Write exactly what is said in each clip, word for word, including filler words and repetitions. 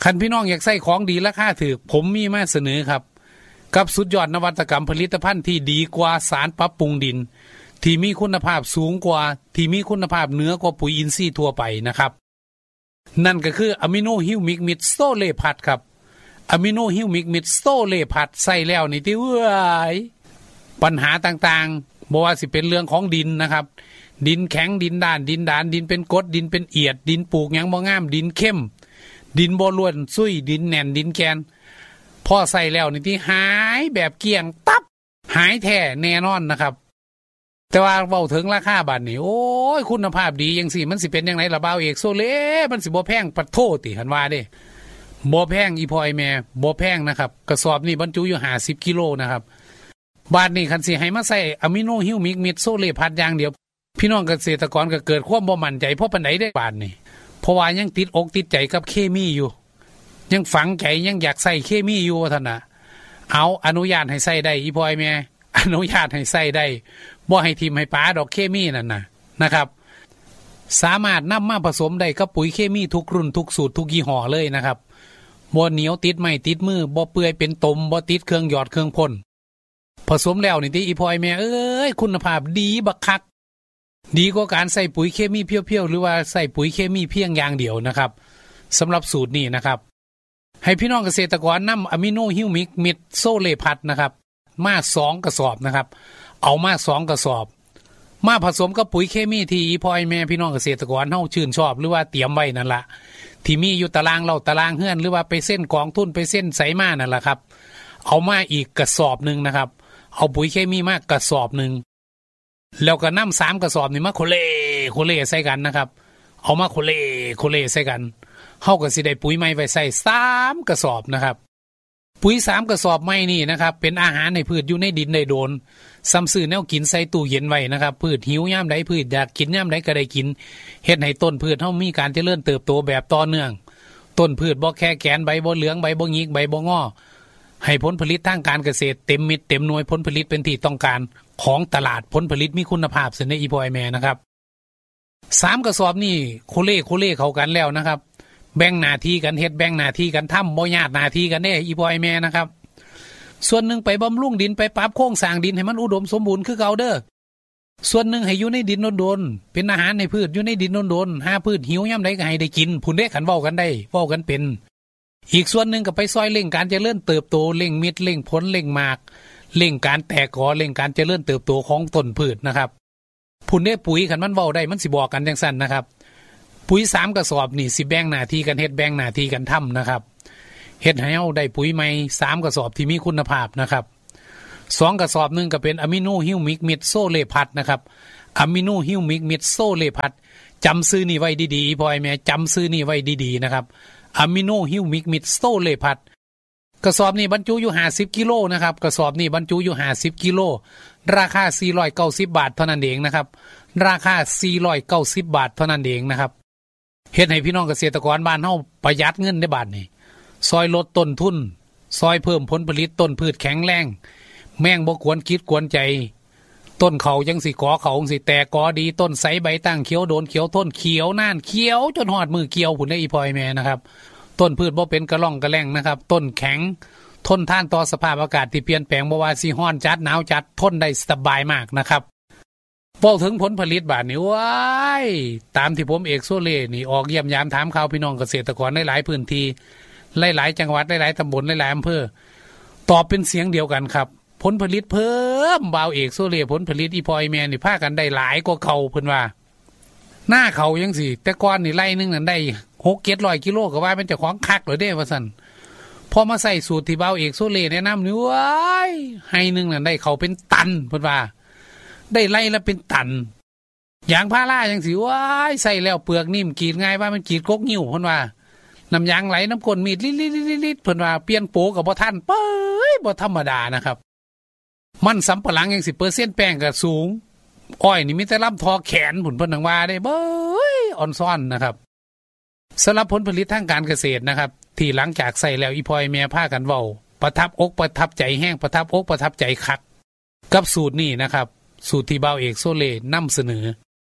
คันพี่น้องอยากใส่ของดีราคาถูกผมมีมาเสนอครับกับสุดยอดนวัตกรรมผลิตภัณฑ์ที่ดีกว่าสารปรับปรุงดินที่มีคุณภาพสูงกว่าที่มีคุณภาพเหนือกว่าปุ๋ยอินทรีย์ทั่วไปนะครับนั่นก็คืออะมิโนฮิวมิกมิดโซเลพัดครับอะมิโนฮิวมิกมิดโซเลพัดใส่แล้วนี่ที่เว้ยปัญหาต่างๆบ่ว่าสิเป็นเรื่องของดินนะครับดินแข็งดินด้านดินดานดินเป็นกรดดินเป็นเอียดดินปลูกหยังบ่งามดินเข้มดินบ่ล้วนซุยดินแน่นดินแกนพอใส่แล้วนี่ที่หายแบบเกลี้ยงตับหายแท้แน่นอนนะครับแต่ว่าเว้าถึงราคาบาดนี้โอ้ยคุณภาพดีจังซี่มันสิเป็นจังได๋ล่ะบ่าวเอกโซเลมันสิบ่แพงปะโทติหั่นว่าเด้บ่แพงอีพ่อยแม่บ่แพงนะครับกระสอบนี้บรรจุอยู่ห้าสิบกิโลนะครับบาดนี้คันสิให้มาใส่อะมิโนฮิวมิกมิดโซเลพัดอย่างเดียวพี่น้องเกษตรกรก็เกิดความบ่มั่นใจเพราะปานใดได้บาดนี้เพราะว่ายังติดอกติดใจกับเคมีอยู่ยังฝังใจยังอยากใส่เคมีอยู่ว่าซั่นน่ะเอาอนุญาตให้ใส่ได้อีพ่อยแม่อนุญาตให้ใส่ได้บ่ให้ทิ่มให้ปาดอกเคมีนั่นน่ะนะครับสามารถนำมาผสมได้กับปุ๋ยเคมีทุกรุ่นทุกสูตรทุกยี่ห้อเลยนะครับบ่เหนียวติดไม้ติดมือบ่เปื่อยเป็นตมบ่ติดเครื่องหยอดเครื่องพ่นผสมแล้วนี่ติอีพ่อยแม่เอ้ยคุณภาพดีบักคักดีกว่าการใส่ปุ๋ยเคมีเพียวๆหรือว่าใส่ปุ๋ยเคมีเพียงอย่างเดียวนะครับสำหรับสูตรนี้นะครับให้พี่น้องเกษตรกรนำอะมิโนฮิวมิกมิดโซเลพัดนะครับมาสองกระสอบนะครับเอามาสองกระสอบมาผสมกับปุ๋ยเคมีที่อีพ่อแม่พี่น้องเกษตรกรเฮาชื่นชอบหรือว่าเตรียมไว้นั่นล่ะที่มีอยู่ตารางเราตารางเฮือนหรือว่าไปเส้นกองทุนไปเส้นไสมานั่นล่ะครับเอามาอีกกระสอบนึงนะครับเอาปุ๋ยเคมีมากระสอบนึงแล้วก็นำสามกระสอบนี่มาโคเลโคเลใส่กันนะครับเอามาโคเลโคเลใส่กันเฮาก็สิได้ปุ๋ยใหม่ไว้ใส่สามกระสอบนะครับปุ๋ยสามกระสอบใหม่นี่นะครับเป็นอาหารให้พืชอยู่ในดินได้โดนซ้ำซื้อแนวกินใส่ตู้เย็นไว้นะครับพืชหิวยามใดพืชอยากกินยามใดก็ได้กินเฮ็ดให้ต้นพืชเฮามีการเจริญเติบโตแบบต่อเนื่องต้นพืชบ่แค่แกนใบบ่เหลืองใบบ่หงิกใบบ่งอให้ผลผลิตทางการเกษตรเต็มมิตรเต็มหน่วยผลผลิตเป็นที่ต้องการของตลาดผลผลิตมีคุณภาพเสนออีพ่อแม่นะครับสามกระสอบนี่โคเล่โคเล่เข้ากันแล้วนะครับแบ่งหน้าที่กันเฮ็ดแบ่งหน้าที่กันทำบ่ญาติหน้าที่กันเด้อีพ่อแม่นะครับส่วนหนึ่งไปบำรุงดินไปปรับโครงสร้างดินให้มันอุดมสมบูรณ์คือเก่าเด้อส่วนหนึ่งให้อยู่ในดินโดนๆเป็นอาหารให้พืชอยู่ในดินโดนๆหาพืชหิวยามใดก็ให้ได้กินพุ่นเด้ขันเว้ากันได้เว้ากันเป็นอีกส่วนหนึ่งก็ไปซอยเร่งการเจริญเติบโตเร่งเม็ดเร่งผลเร่งหมากเร่งการแตกกอเร่งการเจริญเติบโตของต้นพืชนะครับพุ่นเด้ปุ๋ยขันมันเว้าได้มันสิบอกกันจังซั่นนะครับปุ๋ยสามกระสอบนี่สิแบ่งหน้าที่กันเฮ็ดแบ่งหน้าที่กันทำนะครับเฮ็ดให้เฮาได้ปุ๋ยใหม่สามกระสอบที่มีคุณภาพนะครับสองกระสอบนึงก็เป็นอะมิโนฮิวมิกมิดโซเลพัดนะครับอะมิโนฮิวมิกมิดโซเลพัดจำชื่อนี่ไว้ดีๆพ่อแม่จำชื่อนี่ไว้ดีๆนะครับอะมิโนฮิวมิกมิดโซเลพัดกระสอบนี้บรรจุอยู่ห้าสิบกิโลนะครับกระสอบนี้บรรจุอยู่ห้าสิบกิโลราคาสี่ร้อยเก้าสิบบาทเท่านั้นเองนะครับราคาสี่ร้อยเก้าสิบบาทเท่านั้นเองนะครับเฮ็ดให้พี่น้องเกษตรกรบ้านเฮาประหยัดเงินได้บาทนี่ซอยลดต้นทุนซอยเพิ่มผลผลิตต้นพืชแข็งแรงแมงบ่กวนคิดกวนใจต้นเขาจังสิกอเขาจังสิแตกกอดีต้นใสใบตั้งเขียวโดนเขียวทนเขียวนานเขียวจนฮอดมือเกี่ยวพุ่นได้อีพ่อแม่นะครับต้นพืชบ่เป็นกระล่องกระแล่งนะครับต้นแข็งทนทานต่อสภาพอากาศที่เปลี่ยนแปลงบ่ว่าสิร้อนจัดหนาวจัดทนได้สบายมากนะครับเว้าถึงผลผลิตบาดนี้ว้ายตามที่ผมเอกโซเล่นี่ออกเยี่ยมยามถามข่าวพี่น้องเกษตรกรในหลายพื้นที่หลายๆจังหวัดหลายๆตำบลหลายๆอำเภอตอบเป็นเสียงเดียวกันครับผลผลิตเพิ่มบ่าวเอกโซเล่ผลผลิตอีพอยแม่นี่พากันได้หลายกว่าเก่าเพิ่นว่าหน้าเขาจังสิแต่ก่อนนี่ไร่นึงนั่นได้หก เจ็ดร้อยกิโลก็ว่าเป็นเจ้าของคักเหรอเด้ว่าซั่นพอมาใส่สูตรที่บ่าวเอกโซเล่แนะนำนี่ว้ายให้นึงนั่นได้เขาเป็นตันเพิ่นว่าได้ไล่ละเป็นตันยางพาราจังสิว้ายใส่แล้วเปลือกนิ่มกรีดง่ายว่ามันกรีดกกนิ้วเพิ่นว่าน้ำยางไหลน้ำก้นมีดลิดๆๆๆเพิ่นว่าเปลี่ยนโปก็บ่ทันเป้ยบ่ธรรมดานะครับมันสำปะหลังจังสิเปอร์เซ็นต์แป้งก็สูงอ้อยนี่มีแต่ลำทอแขนผุนเพิ่นว่าได้เบ้ยอ่อนซ่อนนะครับสำหรับผลผลิตทางการเกษตรนะครับที่หลังจากใส่แล้วอีพ่อยแม่พากันเว้าประทับอกประทับใจแห้งประทับอกประทับใจคักกับสูตรนี้นะครับสูตรที่บ่าวเอกโซเล่นำเสนอ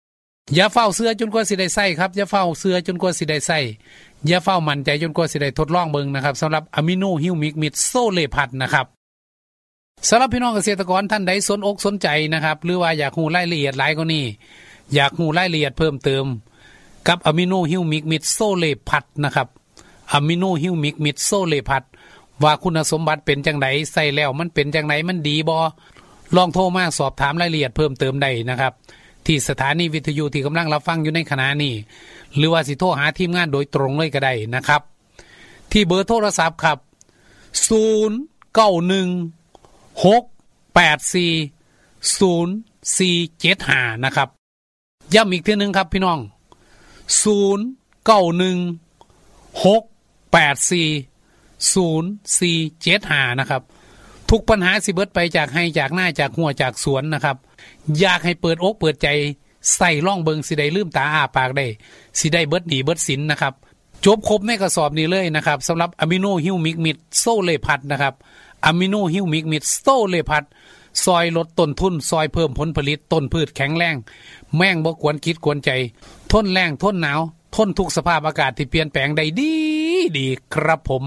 อย่าเฝ้าเสื้อจนกว่าสิได้ใส่ครับอย่าเฝ้าเสื้อจนกว่าสิได้ใส่อย่าเฝ้ามั่นใจจนกว่าสิได้ทดลองเบิ่งนะครับสำหรับอะมิโนฮิวมิกมิดโซเลพัดนะครับสำหรับพี่น้องเกษตรกรท่านใดสนอกสนใจนะครับหรือว่าอยากรู้รายละเอียดหลายกว่านี้อยากรู้รายละเอียดเพิ่มเติมกับอะมิโนฮิวมิกมิดโซเลพัดนะครับอะมิโนฮิวมิกมิดโซเลพัดว่าคุณสมบัติเป็นจังไดใส่แล้วมันเป็นจังไดมันดีบ่ลองโทรมาสอบถามรายละเอียดเพิ่มเติมได้นะครับที่สถานีวิทยุที่กำลังรับฟังอยู่ในขณะนี้หรือว่าสิโทรหาทีมงานโดยตรงเลยก็ได้นะครับที่เบอร์โทรศัพท์ครับศูนย์ เก้า หนึ่ง หก แปด สี่ ศูนย์ สี่ เจ็ด ห้านะครับย้ำอีกทีนึงครับพี่น้องศูนย์ เก้า หนึ่ง หก แปด สี่ ศูนย์ สี่ เจ็ด ห้านะครับทุกปัญหาสิเบิดไปจากให้จากหน้าจากหัวจากสวนนะครับอยากให้เปิดอกเปิดใจใส่ล่องเบิงสิได้ลืมตาอ้าปากได้สิได้เบิดหนีเบิดสินนะครับจบครบในกระสอบนี้เลยนะครับสำหรับอะมิโนฮิวมิกมิดโซเลพัดนะครับอะมิโนฮิวมิกมิดโซเลพัดซอยลดต้นทุนซอยเพิ่มผลผลิตต้นพืชแข็งแรงแม่งบ่กวนคิดกวนใจทนแรงทนหนาวทนทุกสภาพอากาศที่เปลี่ยนแปลงได้ดีดีครับผม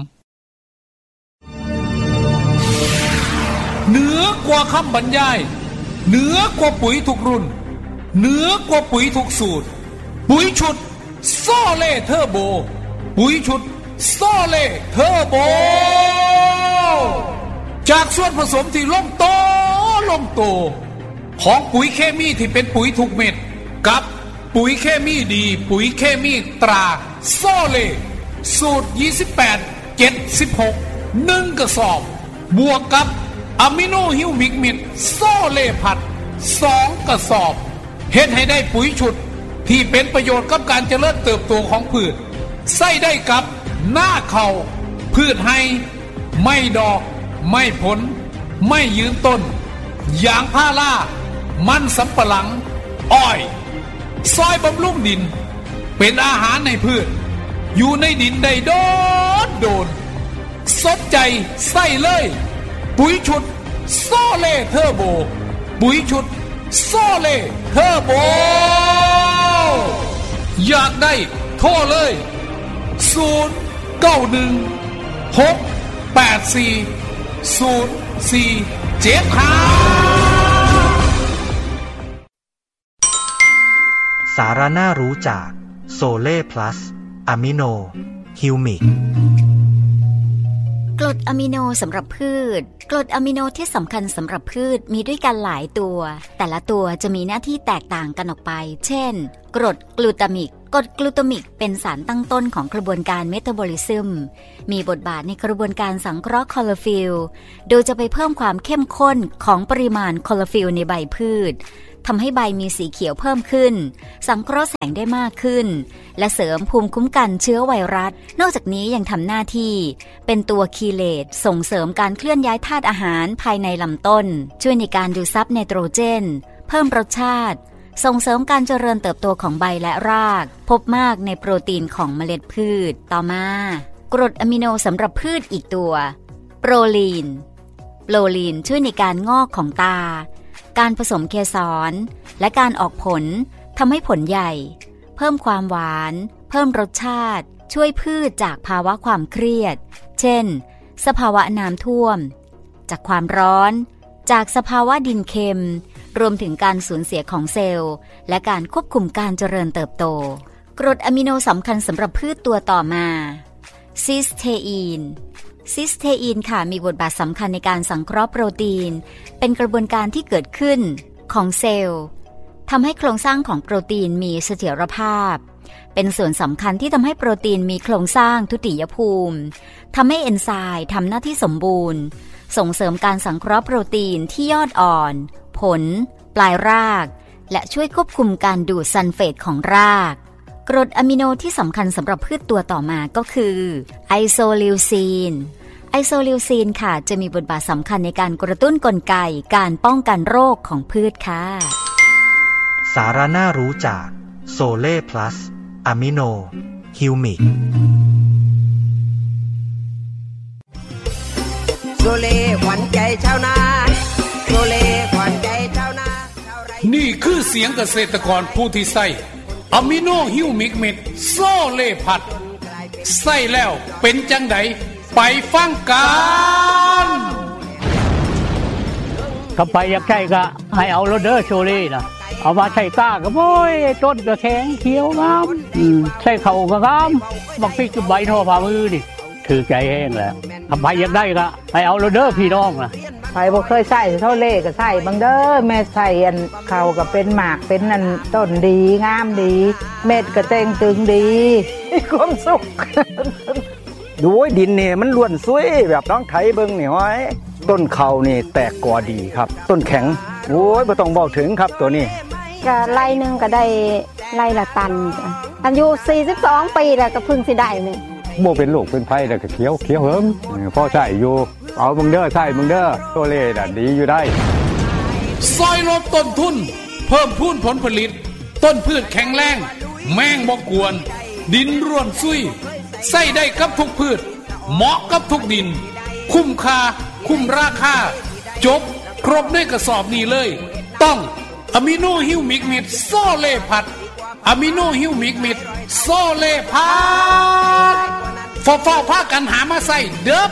เหนือกว่าคำบรรยายเหนือกว่าปุ๋ยทุกรุ่นเหนือกว่าปุ๋ยทุกสูตรปุ๋ยชุดโซเล่เทอร์โบปุ๋ยชุดโซเล่เทอร์โบจากส่วนผสมที่ลงโตลงโตของปุ๋ยเคมีที่เป็นปุ๋ยทุกเม็ดกับปุ๋ยเคมีดีปุ๋ยเคมีตราโซเล่สูตรยี่สิบแปด เจ็ดสิบหก หนึ่งกระสอบบวกกับอะมิโนฮิวมิกมิดโซเลพัดสองกระสอบเฮ็ดให้ได้ปุ๋ยชุดที่เป็นประโยชน์กับการเจริญเติบโตของพืชใส่ได้กับหน้าเขาพืชให้ไม่ดอกไม่ผลไม่ยืนต้นยางพารามันสำปะหลังอ้อยซอยบำรุงดินเป็นอาหารในพืชอยู่ในดินได้โดนโดนสนใจใส่เลยปุ๋ยชุดโซเล่เทอร์โบปุ๋ยชุดโซเล่เทอร์โบอยากได้โทรเลยศูนย์ เก้า หนึ่ง หก แปด สี่ ศูนย์ สี่ เจ็ด ห้าสาระน่ารู้จากโซเล่พลัสอะมิโนฮิวมิกกรดอะมิโนสำหรับพืชกรดอะมิโนที่สำคัญสำหรับพืชมีด้วยกันหลายตัวแต่ละตัวจะมีหน้าที่แตกต่างกันออกไปเช่นกรดกลูตามิกกรดกลูตามิกเป็นสารตั้งต้นของกระบวนการเมตาบอลิซึมมีบทบาทในกระบวนการสังเคราะห์คลอโรฟิลล์โดยจะไปเพิ่มความเข้มข้นของปริมาณคลอโรฟิลล์ในใบพืชทำให้ใบมีสีเขียวเพิ่มขึ้นสังเคราะห์แสงได้มากขึ้นและเสริมภูมิคุ้มกันเชื้อไวรัสนอกจากนี้ยังทำหน้าที่เป็นตัวคีเลตส่งเสริมการเคลื่อนย้ายธาตุอาหารภายในลำต้นช่วยในการดูดซับไนโตรเจนเพิ่มรสชาติส่งเสริมการเจริญเติบโตของใบและรากพบมากในโปรตีนของเมล็ดพืชต่อมากรดอะมิโนสำหรับพืชอีกตัวโปรลีนโปรลีนช่วยในการงอกของตาการผสมเกสรและการออกผลทำให้ผลใหญ่เพิ่มความหวานเพิ่มรสชาติช่วยพืชจากภาวะความเครียดเช่นสภาวะน้ำท่วมจากความร้อนจากสภาวะดินเค็มรวมถึงการสูญเสียของเซลล์และการควบคุมการเจริญเติบโตกรดอะมิโนสำคัญสำหรับพืชตัวต่อมาซิสเทอีนซิสเทอีนค่ะมีบทบาทสำคัญในการสังเคราะห์โปรตีนเป็นกระบวนการที่เกิดขึ้นของเซลล์ทำให้โครงสร้างของโปรตีนมีเสถียรภาพเป็นส่วนสำคัญที่ทำให้โปรตีนมีโครงสร้างทุติยภูมิทำให้เอนไซม์ทำหน้าที่สมบูรณ์ส่งเสริมการสังเคราะห์โปรตีนที่ยอดอ่อนผลปลายรากและช่วยควบคุมการดูดซัลเฟตของรากกรดอะมิโนที่สำคัญสำหรับพืชตัวต่อมาก็คือไอโซลิวซีนไอโซลิวซีนค่ะจะมีบทบาทสำคัญในการกระตุ้นกลไกการป้องกันโรคของพืชค่ะสาระน่ารู้จากโซเล่พลัสอะมิโนฮิวมิกโซเล่ขวัญใจชาวนาโซเล่ขวัญใจชาวนานี่คือเสียงเกษตรกรผู้ที่ใส่อะมิโนฮิวมิกเม็ดโซเลพัดใส่แล้วเป็นจังไดไปฟังกันก็ไปอยากใช้ก็ให้เอาโรเดอร์โชเล่นะเอามาใช้ก้าก็โอ้ยต้นก็แข็งเขียวงามใช้เข่าก็งามบักพริกกับใบทอฝ่ามือนี่ถือใจแห้งแล้วทำไปอยากได้ก็ให้เอาโรเดอร์พี่น้องนะไปบ่เคยใส่เท่าเล่ก็ใส่บางเด้อแม่ใส่อันเขาก็เป็นหมากเป็นอันต้นดีงามดีเม็ดก็เต่งตึงดีมีความสุขดูดินนี่มันล้วนสวยแบบน้องไถเบิ่งนี่ห้อยต้นเขานี่แตกกอดีครับต้นแข็งโอ้ยบ่ต้องบอกถึงครับตัวนี้ก็ไร่นึงก็ได้ไร่ละตันอายุสี่สิบสองปีแล้วก็พึ่งสิได้นี่บ่เป็นลูกเป็นไผแล้วก็เขียวเขียวเหิมพอใช้อยู่เอามึงเด้อใช้มึงเด้อตัวเล่น่ะดีอยู่ได้ซอยลดต้นทุนเพิ่มพูนผลผลิตต้นพืชแข็งแรงแมงบ่กวนดินร่วนซุยใส่ได้กับทุกพืชเหมาะกับทุกดินคุ้มค่าคุ้มราคาจบครบด้วยกระสอบนี้เลยต้องอะมิโนฮิวมิกมิดโซเลพัดอะมิโนฮิวมิกมิดโซเลพัดฟ้าฟ้าพากันหามาใส่เด้อ